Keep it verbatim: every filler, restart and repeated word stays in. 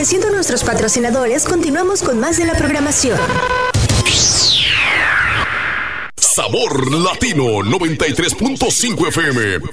Agradeciendo a nuestros patrocinadores, continuamos con más de la programación. Sabor Latino noventa y tres punto cinco F M.